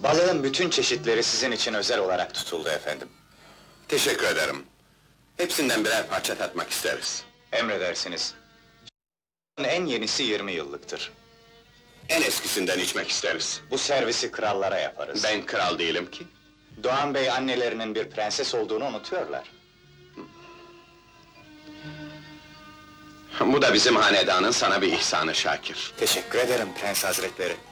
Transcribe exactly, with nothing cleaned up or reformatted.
Balığın bütün çeşitleri sizin için özel olarak tutuldu efendim. Teşekkür ederim. Hepsinden birer parça tatmak isteriz. Emredersiniz. En yenisi yirmi yıllıktır. En eskisinden içmek isteriz. Bu servisi krallara yaparız. Ben kral değilim ki. Doğan Bey annelerinin bir prenses olduğunu unutuyorlar. Bu da bizim hanedanın sana bir ihsanı Şakir. Teşekkür ederim prens hazretleri.